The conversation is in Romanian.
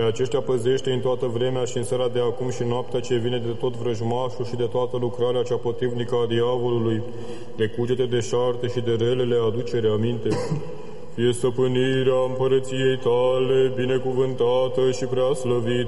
aceștia păzește în toată vremea și în seara de acum și noaptea ce vine de tot vrăjmașul și de toată lucrarea cea potrivnică a diavolului, de cugete de șarte și de relele aducere aminte. Fie stăpânirea împărăției tale binecuvântată și prea slăvită